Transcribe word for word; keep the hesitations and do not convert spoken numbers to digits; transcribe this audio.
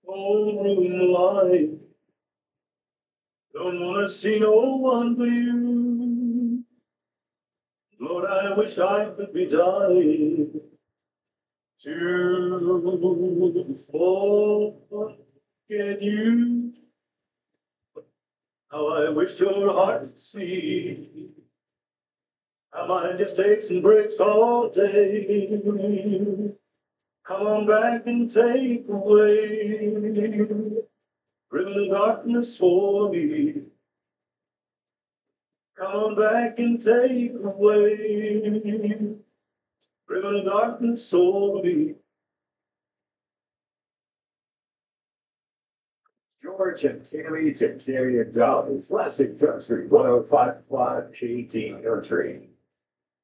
Oh, ruin life. Don't wanna see no one but you. Lord, I wish I could be dying to forget you. How I wish your heart could see. I might just take some breaks all day. Come on back and take away ribbon of darkness for me. Come on back and take away ribbon of darkness for me. George and Tammy to Tammy and Dolly's Classic Country one oh five point five K T Country.